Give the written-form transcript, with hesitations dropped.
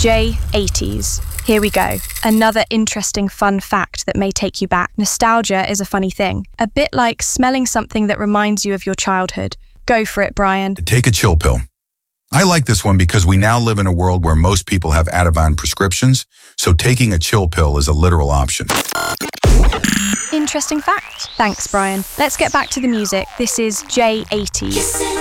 J80s. Here we go. Another interesting fun fact that may take you back. Nostalgia is a funny thing. A bit like smelling something that reminds you of your childhood. Go for it, Brian. Take a chill pill. I like this one because we now live in a world where most people have Ativan prescriptions, so taking a chill pill is a literal option. Interesting fact. Thanks, Brian. Let's get back to the music. This is J80s.